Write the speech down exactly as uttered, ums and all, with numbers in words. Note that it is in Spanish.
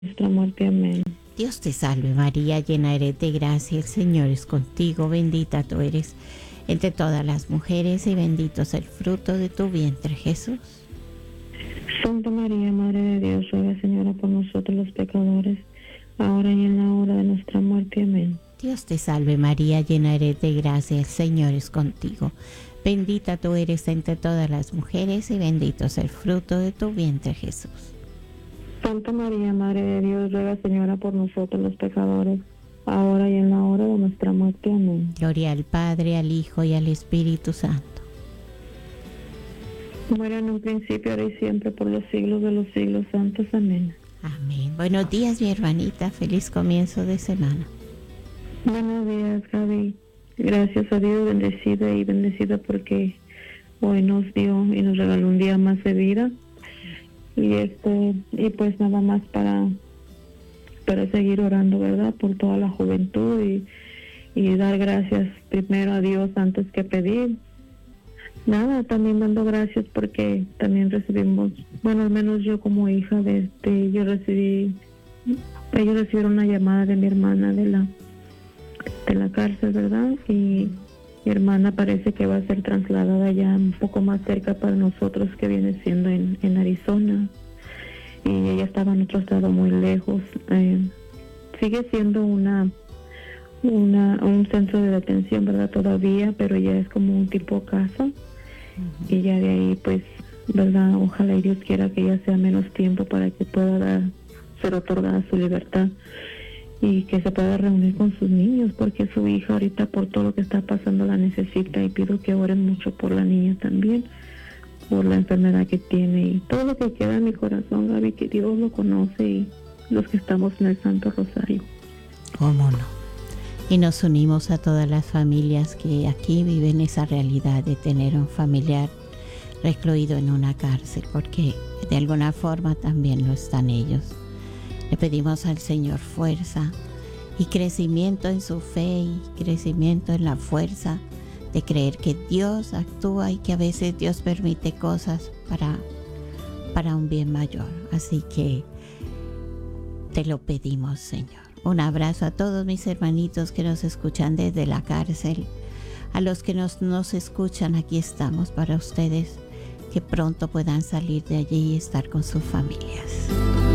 nuestra muerte. Amén. Dios te salve María, llena eres de gracia, el Señor es contigo, bendita tú eres entre todas las mujeres y bendito es el fruto de tu vientre, Jesús. Santa María, Madre de Dios, ruega, Señora, por nosotros los pecadores, ahora y en la hora de nuestra muerte. Amén. Dios te salve María, llena eres de gracia, el Señor es contigo. Bendita tú eres entre todas las mujeres y bendito es el fruto de tu vientre, Jesús. Santa María, Madre de Dios, ruega, Señora, por nosotros los pecadores, ahora y en la hora de nuestra muerte. Amén. Gloria al Padre, al Hijo y al Espíritu Santo. Muera en un principio, ahora y siempre, por los siglos de los siglos santos. Amén. Amén. Buenos días, mi hermanita. Feliz comienzo de semana. Buenos días, Gaby. Gracias a Dios, bendecida y bendecida porque hoy nos dio y nos regaló un día más de vida. Y este y pues nada más para para seguir orando, ¿verdad? Por toda la juventud y, y dar gracias primero a Dios antes que pedir. Nada, también dando gracias porque también recibimos, bueno, al menos yo como hija de este, yo recibí, ellos recibieron una llamada de mi hermana de la de la cárcel, ¿verdad? Y mi hermana parece que va a ser trasladada ya un poco más cerca para nosotros, que viene siendo en, en Arizona. Y ella estaba en otro estado muy lejos. Eh, sigue siendo una, una un centro de detención, ¿verdad? Todavía, pero ya es como un tipo casa. Uh-huh. Y ya de ahí, pues, ¿verdad? Ojalá y Dios quiera que ya sea menos tiempo para que pueda dar, ser otorgada su libertad y que se pueda reunir con sus niños, porque su hija ahorita por todo lo que está pasando la necesita, y pido que oren mucho por la niña también, por la enfermedad que tiene y todo lo que queda en mi corazón, Gaby, que Dios lo conoce, y los que estamos en el Santo Rosario. ¿Cómo no? Y nos unimos a todas las familias que aquí viven esa realidad de tener un familiar recluido en una cárcel, porque de alguna forma también lo están ellos. Le pedimos al Señor fuerza y crecimiento en su fe y crecimiento en la fuerza de creer que Dios actúa y que a veces Dios permite cosas para, para un bien mayor. Así que te lo pedimos, Señor. Un abrazo a todos mis hermanitos que nos escuchan desde la cárcel. A los que nos, nos escuchan, aquí estamos para ustedes, que pronto puedan salir de allí y estar con sus familias.